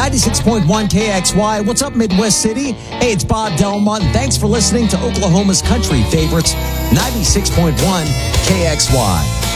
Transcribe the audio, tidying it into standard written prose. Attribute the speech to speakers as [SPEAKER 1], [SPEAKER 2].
[SPEAKER 1] 96.1 KXY. What's up, Midwest City? Hey, it's Bob Delmont. Thanks for listening to Oklahoma's country favorites, 96.1 KXY.